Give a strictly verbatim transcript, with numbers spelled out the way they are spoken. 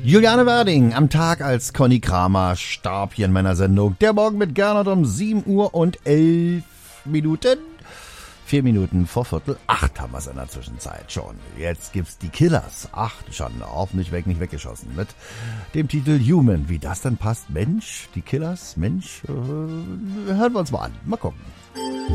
Juliane Werding am Tag als Conny Kramer starb hier in meiner Sendung. Der Morgen mit Gernot um sieben Uhr und elf Minuten. Vier Minuten vor Viertel acht haben wir es in der Zwischenzeit schon. Jetzt gibt's die Killers. Ach, die Schande auf, nicht weg, nicht weggeschossen. Mit dem Titel Human. Wie das denn passt? Mensch, die Killers, Mensch, äh, hören wir uns mal an. Mal gucken.